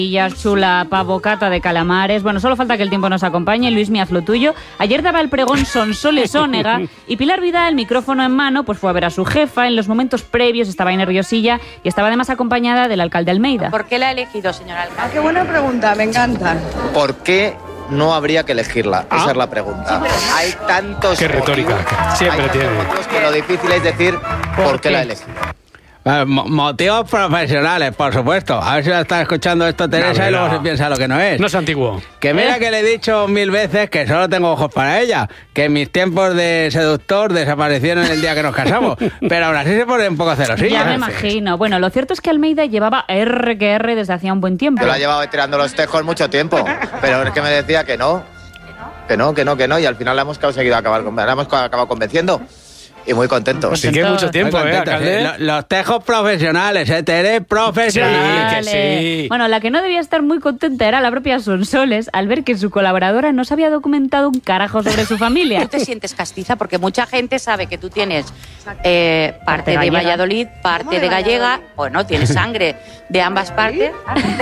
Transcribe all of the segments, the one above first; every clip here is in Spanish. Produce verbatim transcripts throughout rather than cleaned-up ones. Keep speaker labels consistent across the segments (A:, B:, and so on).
A: Chula, pavo, cata de calamares. Bueno, solo falta que el tiempo nos acompañe. Luismi, haz lo tuyo. Ayer daba el pregón Sonsoles Onega y Pilar Vidal, micrófono en mano, pues fue a ver a su jefa. En los momentos previos estaba ahí nerviosilla y estaba además acompañada del alcalde Almeida.
B: ¿Por qué la ha elegido, señor alcalde?
C: Ah, qué buena pregunta, me encanta.
D: ¿Por qué no habría que elegirla?
E: ¿Ah?
D: Esa es la pregunta. Hay tantos
E: Qué retórica,
D: motivos,
E: siempre
D: hay tantos
E: tiene.
D: motivos que lo difícil es decir por,
E: ¿Por
D: qué
E: qué?
D: la he elegido.
F: Eh, mo- motivos profesionales, por supuesto. A ver si la está escuchando esto Teresa
E: No,
F: y luego
E: no.
F: se piensa lo que no es.
E: No es antiguo.
F: Que mira que le he dicho mil veces que solo tengo ojos para ella, que mis tiempos de seductor desaparecieron el día que nos casamos, pero aún así se pone un poco celosilla.
A: Ya me imagino. Bueno, lo cierto es que Almeida llevaba R que R desde hacía un buen tiempo.
D: Yo la llevaba tirando los tejos mucho tiempo, pero es que me decía que no, que no, que no, que no, y al final la hemos conseguido acabar, con- la hemos acabado convenciendo. Y muy contentos.
E: Sí que mucho tiempo,
F: Muy
E: ¿eh,
F: contenta,
E: alcalde?
F: sí. Los, los tejos profesionales, ¿eh, Tere? Profesionales.
E: Sí, que sí.
A: Bueno, la que no debía estar muy contenta era la propia Sonsoles al ver que su colaboradora no se había documentado un carajo sobre su familia.
B: ¿Tú te sientes castiza? Porque mucha gente sabe que tú tienes eh, parte de
A: gallega.
B: Valladolid, parte de gallega. Bueno, tienes sangre de ambas partes.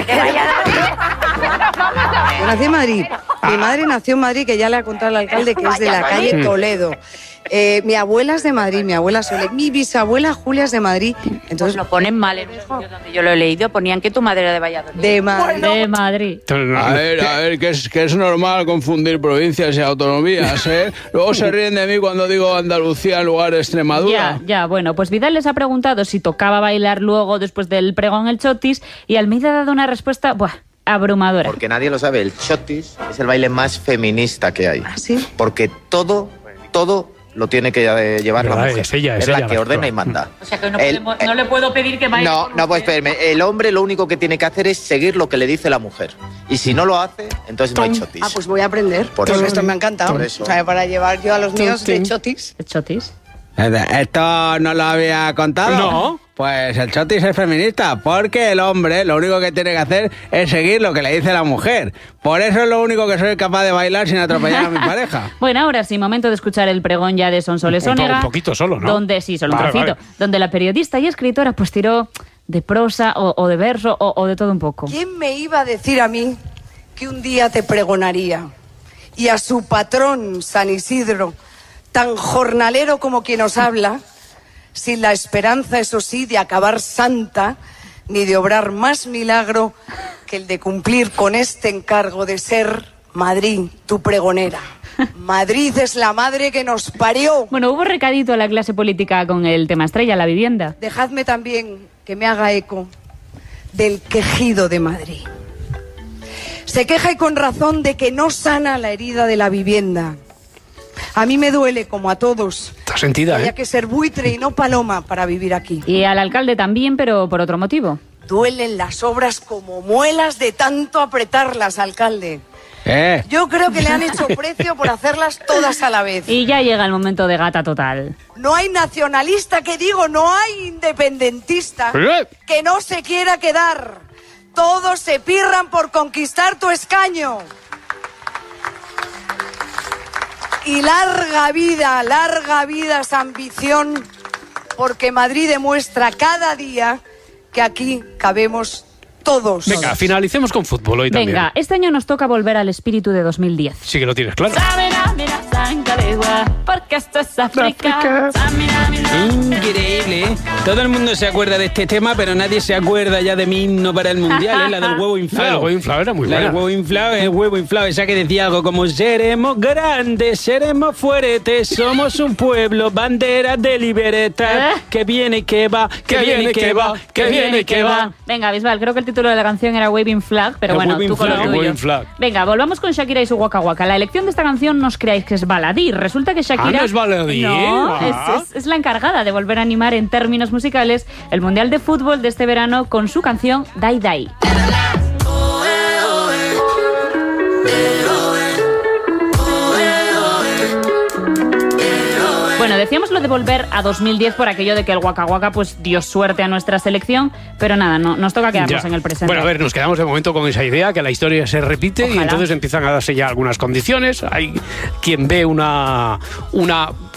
C: Yo nací en Madrid. Mi madre nació en Madrid, que ya le ha contado al alcalde que es de la calle Toledo. Eh, mi abuela es de Madrid, mi abuela Sole. Mi bisabuela Julia es de Madrid.
B: Pues
C: Entonces,
B: lo ponen mal en un sitio donde yo lo he leído. Ponían que tu madre era de Valladolid.
C: de Madrid.
A: De Madrid.
F: A ver, a ver, que es, que es normal confundir provincias y autonomías, ¿eh? Luego se ríen de mí cuando digo Andalucía en lugar de Extremadura.
A: Ya, ya, bueno, pues Vidal les ha preguntado si tocaba bailar luego después del pregón el chotis y Almeida ha dado una respuesta, buah, abrumadora.
D: Porque nadie lo sabe, el chotis es el baile más feminista que hay.
C: ¿Ah, sí?
D: Porque todo, todo lo tiene que eh, llevar la
E: Verdad,
D: mujer.
E: es ella, es
D: la
E: ella
D: que
E: la
D: ordena
E: que-
D: y manda.
B: O sea que no,
D: El-
B: podemos-
D: eh,
B: no le puedo pedir que baile.
D: No,
B: con
D: no, pues
B: usted.
D: espérame. El hombre lo único que tiene que hacer es seguir lo que le dice la mujer. Y si no lo hace, entonces no hay chotis.
C: Ah, pues voy a aprender.
D: Por
C: Pues
D: eso.
C: esto me ha encantado.
D: Por eso.
C: O sea, para llevar yo a los míos de chotis.
A: El chotis.
F: ¿Esto no lo había contado?
E: No.
F: Pues el chotis es feminista, porque el hombre lo único que tiene que hacer es seguir lo que le dice la mujer. Por eso es lo único que soy capaz de bailar sin atropellar a mi pareja.
A: Bueno, ahora sí, momento de escuchar el pregón ya de Sonsoles
E: Un po-
A: Onega.
E: un poquito solo, ¿no?
A: Donde, sí, solo un
E: Vale,
A: trocito.
E: vale.
A: Donde la periodista y escritora pues tiró de prosa o, o de verso o, o de todo un poco.
C: ¿Quién me iba a decir a mí que un día te pregonaría? Y a su patrón, San Isidro, tan jornalero como quien os habla, sin la esperanza, eso sí, de acabar santa, ni de obrar más milagro que el de cumplir con este encargo de ser Madrid, tu pregonera. Madrid es la madre que nos parió.
A: Bueno, hubo recadito a la clase política con el tema estrella, la vivienda.
C: Dejadme también que me haga eco del quejido de Madrid. Se queja y con razón de que no sana la herida de la vivienda. A mí me duele, como a todos,
E: Está sentida,
C: que haya
E: ¿eh?
C: que ser buitre y no paloma para vivir aquí.
A: Y al alcalde también, pero por otro motivo.
C: Duelen las obras como muelas de tanto apretarlas, alcalde.
F: ¿Eh?
C: Yo creo que le han hecho precio por hacerlas todas a la vez.
A: Y ya llega el momento de gata total.
C: No hay nacionalista, que digo, no hay independentista
E: ¿Eh?
C: que no se quiera quedar. Todos se pirran por conquistar tu escaño. Y larga vida, larga vida esa ambición, porque Madrid demuestra cada día que aquí cabemos todos.
E: Venga, finalicemos con fútbol hoy también.
A: Venga, este año nos toca volver al espíritu de dos mil diez.
E: Sí que lo tienes claro.
A: Porque esto es África.
F: Increíble, ¿eh? Todo el mundo se acuerda de este tema, pero nadie se acuerda ya de mi himno para el mundial, ¿eh? La del huevo
E: La
F: inflado.
E: del huevo inflado era muy
F: La del
E: buena.
F: huevo inflado, el huevo inflado, esa que decía algo como: seremos grandes, seremos fuertes, somos un pueblo, bandera de libertad,
A: ¿Eh?
F: que viene y que va, que, viene y que va, que viene y que va.
A: Venga, Bisbal, creo que el título de la canción era Waving Flag, pero
F: El
A: bueno,
F: Waving
A: tú con lo
F: Flag,
A: tuyo.
E: Waving Flag.
A: Venga, volvamos con Shakira y su Waka Waka. La elección de esta canción no os creáis que es baladí. Resulta que Shakira...
E: Ah, ¿no es baladí?
A: No,
E: Ah.
A: es, es- es la encargada de volver a animar en términos musicales el Mundial de Fútbol de este verano con su canción Dai Dai. Bueno, decíamos lo de volver a dos mil diez por aquello de que el Waka Waka pues dio suerte a nuestra selección, pero nada, no, nos toca quedarnos
E: Ya.
A: en el presente.
E: Bueno, a ver, nos quedamos de momento con esa idea, que la historia se repite y
A: Ojalá.
E: entonces empiezan a darse ya algunas condiciones. Hay quien ve una, una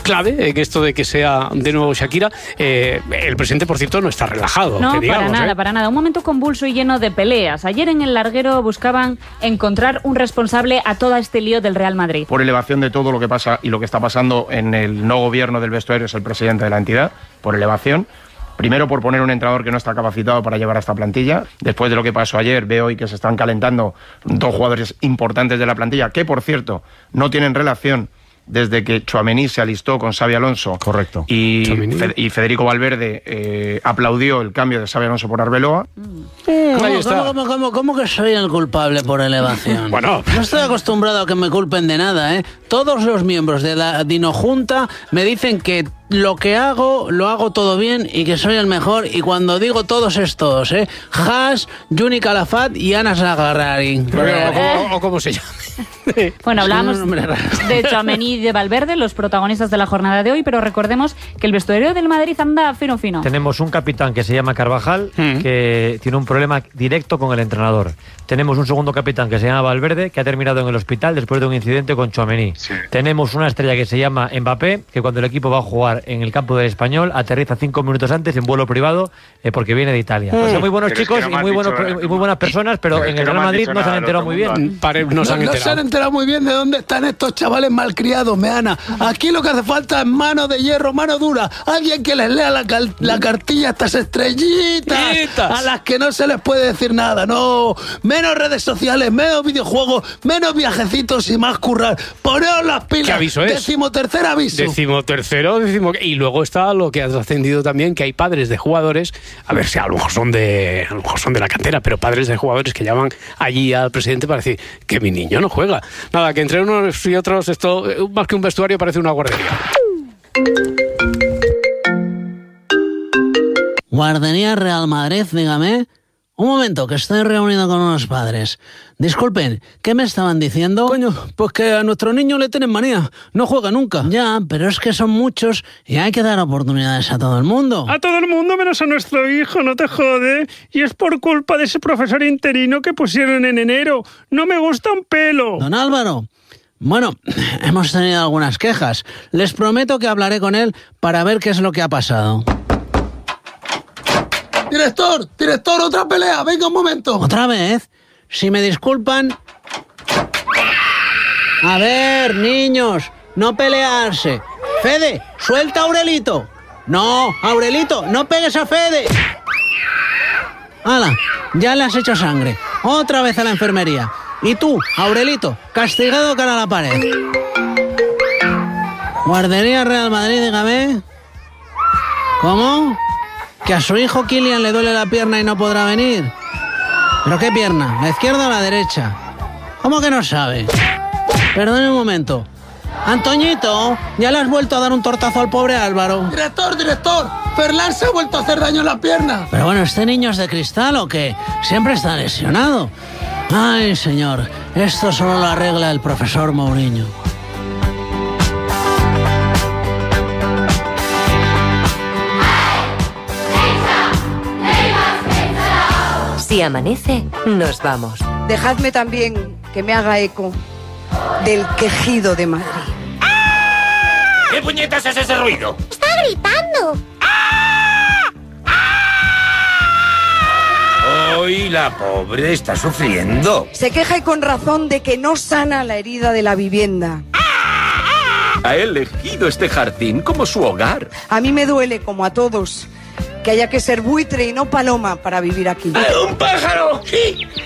E: clave en esto de que sea de nuevo Shakira. Eh, el presidente, por cierto, no está relajado.
A: No,
E: que digamos,
A: para nada,
E: ¿eh?
A: para nada. Un momento convulso y lleno de peleas. Ayer en el larguero buscaban encontrar un responsable a todo este lío del Real Madrid.
G: Por elevación de todo lo que pasa y lo que está pasando en el no gobierno del vestuario es el presidente de la entidad, por elevación. Primero por poner un entrenador que no está capacitado para llevar a esta plantilla. Después de lo que pasó ayer, veo hoy que se están calentando dos jugadores importantes de la plantilla, que por cierto no tienen relación desde que Tchouaméni se alistó con Xabi Alonso.
H: Correcto.
G: Y,
E: Fe,
G: y Federico Valverde eh, aplaudió el cambio de Xabi Alonso por Arbeloa.
F: ¿Cómo,
E: Ahí está.
F: cómo, cómo, cómo que soy el culpable por elevación?
E: Bueno.
F: No estoy acostumbrado a que me culpen de nada, ¿eh? Todos los miembros de la Dinojunta me dicen que lo que hago, lo hago todo bien y que soy el mejor. Y cuando digo todos es todos, ¿eh? Haas, Juni Calafat y Anas Agarrari.
E: O, o- o como se llama.
A: Bueno, hablábamos
F: Es un nombre raro.
A: de Tchouaméni y de Valverde, los protagonistas de la jornada de hoy, pero recordemos que el vestuario del Madrid anda fino fino.
H: Tenemos un capitán que se llama Carvajal,
E: Mm.
H: que tiene un problema directo con el entrenador. Tenemos un segundo capitán que se llama Valverde, que ha terminado en el hospital después de un incidente con Tchouaméni. Tenemos una estrella que se llama Mbappé, que cuando el equipo va a jugar en el campo del Español, aterriza cinco minutos antes en vuelo privado eh, porque viene de Italia. Pues son muy buenos
I: Pero es
H: chicos
I: que no me
H: y,
I: has
H: muy buenos,
I: dicho nada.
H: y muy buenas personas, pero
I: Pero es
H: en
I: que
H: el
I: no
H: Real
I: me has
H: Madrid
I: dicho
H: no se
I: nada
H: han
I: del
H: enterado
I: otro
H: muy
I: mundo.
H: bien.
E: Pare- no se han
J: No, no se
E: enterado.
J: han enterado muy bien de dónde están estos chavales malcriados, Meana. Aquí lo que hace falta es mano de hierro, mano dura. Alguien que les lea la, cal- la cartilla a estas estrellitas,
E: Estrellitas.
J: a las que no se les puede decir nada. No, menos redes sociales, menos videojuegos, menos viajecitos y más currar. Poneos las pilas.
E: ¿Qué aviso es?
J: Decimotercer aviso.
E: Décimo tercero, décimo... Y luego está lo que ha trascendido también, que hay padres de jugadores, a ver si a lo mejor son de, a lo mejor son de la cantera, pero padres de jugadores que llaman allí al presidente para decir que mi niño no juega. Nada, que entre unos y otros esto, eh, más que un vestuario, parece una guardería.
F: Guardería Real Madrid, dígame. Un momento, que estoy reunido con unos padres. Disculpen, ¿qué me estaban diciendo?
J: Coño, pues que a nuestro niño le tienen manía. No juega nunca.
F: Ya, pero es que son muchos y hay que dar oportunidades a todo el mundo.
K: A todo el mundo menos a nuestro hijo, no te jode. Y es por culpa de ese profesor interino que pusieron en enero. No me gusta un pelo.
F: Don Álvaro, bueno, hemos tenido algunas quejas. Les prometo que hablaré con él para ver qué es lo que ha pasado.
J: Director, director, otra pelea. Venga un momento.
F: ¿Otra vez? Si me disculpan... A ver, niños, no pelearse. Fede, suelta a Aurelito. No, Aurelito, no pegues a Fede. ¡Hala! Ya le has hecho sangre. Otra vez a la enfermería. Y tú, Aurelito, castigado cara a la pared. Guardería Real Madrid, dígame. ¿Cómo? ¿Que a su hijo Kylian le duele la pierna y no podrá venir? ¿Pero qué pierna? ¿La izquierda o la derecha? ¿Cómo que no sabe? Perdone un momento. Antoñito, ya le has vuelto a dar un tortazo al pobre Álvaro.
J: Director, director, Ferlán se ha vuelto a hacer daño en la pierna.
F: Pero bueno, ¿este niño es de cristal o qué? Siempre está lesionado. Ay, señor, esto solo lo arregla el profesor Mourinho.
L: Si amanece, nos vamos.
C: Dejadme también que me haga eco del quejido de Madrid.
M: ¿Qué puñetas es ese ruido?
N: ¡Está gritando!
M: Hoy la pobre está sufriendo.
C: Se queja y con razón de que no sana la herida de la vivienda.
O: Ha elegido este jardín como su hogar.
C: A mí me duele, como a todos, que haya que ser buitre y no paloma para vivir aquí.
M: ¡Un pájaro! ¡Sí!